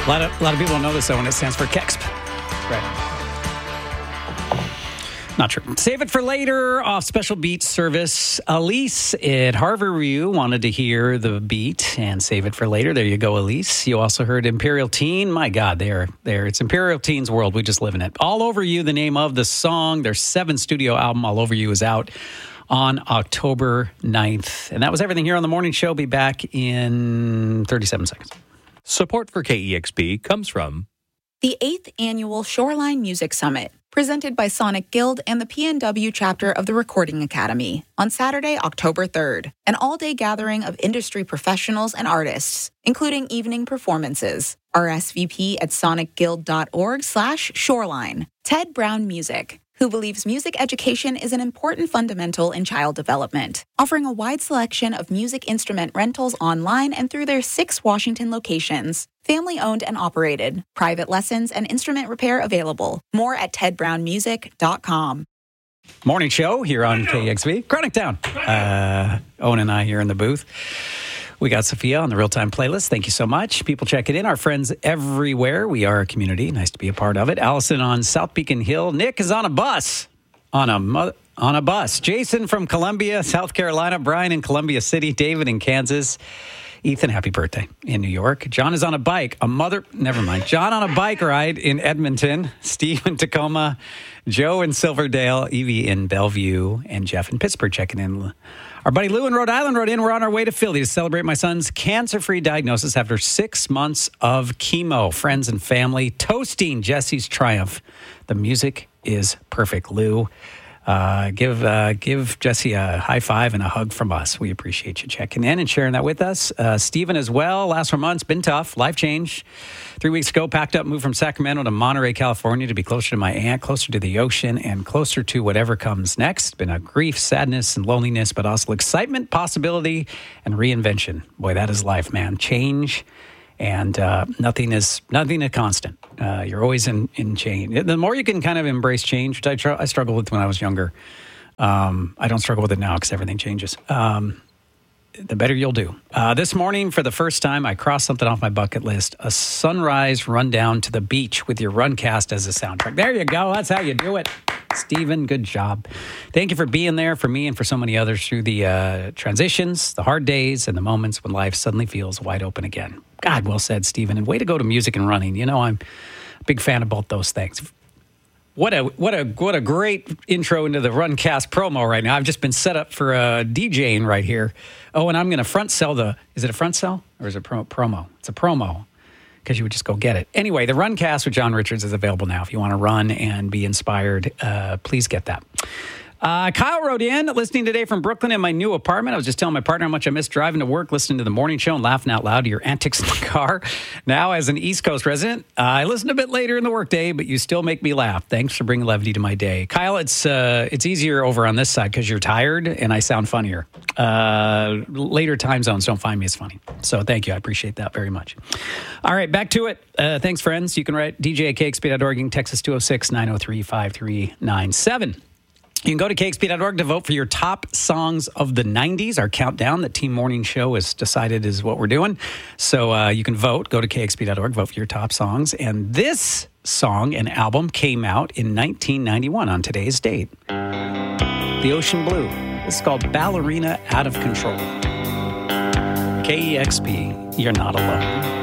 A lot of people don't know this, though, and it stands for KEXP. Right. Not true. Save it for later off Special Beat service. Elise at Harborview wanted to hear the beat and save it for later. There you go, Elise. You also heard Imperial Teen. My God, there. It's Imperial Teen's world. We just live in it. All Over You, the name of the song. Their 7th studio album, All Over You, is out on October 9th. And that was everything here on The Morning Show. Be back in 37 seconds. Support for KEXP comes from the 8th Annual Shoreline Music Summit, presented by Sonic Guild and the PNW chapter of the Recording Academy, on Saturday, October 3rd. An all-day gathering of industry professionals and artists, including evening performances. RSVP at sonicguild.org/shoreline. Ted Brown Music, who believes music education is an important fundamental in child development, offering a wide selection of music instrument rentals online and through their 6 Washington locations. Family-owned and operated. Private lessons and instrument repair available. More at tedbrownmusic.com. Morning show here on KEXP. Chronic Town. Owen and I here in the booth. We got Sophia on the real-time playlist. Thank you so much. People checking in. Our friends everywhere. We are a community. Nice to be a part of it. Allison on South Beacon Hill. Nick is on a bus. On a bus. Jason from Columbia, South Carolina. Brian in Columbia City. David in Kansas. Ethan, happy birthday in New York. John is on a bike. John on a bike ride in Edmonton. Steve in Tacoma. Joe in Silverdale. Evie in Bellevue. And Jeff in Pittsburgh checking in. Our buddy Lou in Rhode Island wrote in, we're on our way to Philly to celebrate my son's cancer-free diagnosis after 6 months of chemo. Friends and family toasting Jesse's triumph. The music is perfect, Lou. Give Jesse a high five and a hug from us. We appreciate you checking in and sharing that with us. Stephen as well. Last 4 months, been tough. Life change. 3 weeks ago, packed up, moved from Sacramento to Monterey, California to be closer to my aunt, closer to the ocean, and closer to whatever comes next. Been a grief, sadness, and loneliness, but also excitement, possibility, and reinvention. Boy, that is life, man. Change. And nothing is constant. You're always in change. The more you can kind of embrace change, which I struggled with when I was younger. I don't struggle with it now because everything changes. The better you'll do. This morning, for the first time, I crossed something off my bucket list. A sunrise run down to the beach with your Runcast as a soundtrack. There you go. That's how you do it. Stephen, good job. Thank you for being there for me and for so many others through the transitions, the hard days, and the moments when life suddenly feels wide open again. God, well said, Stephen. And way to go to music and running. You know, I'm a big fan of both those things. What a great intro into the Runcast promo right now. I've just been set up for DJing right here. Oh, and I'm going to front sell is it a front sell or is it promo? It's a promo because you would just go get it. Anyway, the Runcast with John Richards is available now. If you want to run and be inspired, please get that. Kyle wrote in, listening today from Brooklyn in my new apartment. I was just telling my partner how much I miss driving to work, listening to the morning show and laughing out loud to your antics in the car. Now, as an East Coast resident, I listen a bit later in the workday, but you still make me laugh. Thanks for bringing levity to my day. Kyle, it's easier over on this side because you're tired and I sound funnier. Later time zones don't find me as funny. So thank you. I appreciate that very much. All right, back to it. Thanks, friends. You can write dj@kexp.org. You can text us 206-903-5397. You can go to KXP.org to vote for your top songs of the 90s, our countdown that Team Morning Show has decided is what we're doing. So you can vote. Go to KXP.org, vote for your top songs. And this song and album came out in 1991 on today's date. The Ocean Blue. This is called Ballerina Out of Control. KEXP, you're not alone.